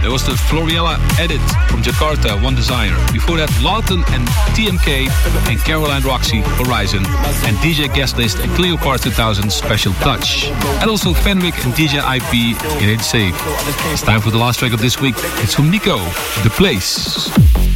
There was the Floriella edit from Jakarta, One Desire. Before that, Lawton and TMK and Caroline Roxy, Horizon. And DJ Guest List and Cleopatra 2000, Special Touch. And also Fenwick and DJ IP, It Ain't Safe. It's time for the last track of this week. It's from Nico, The Place.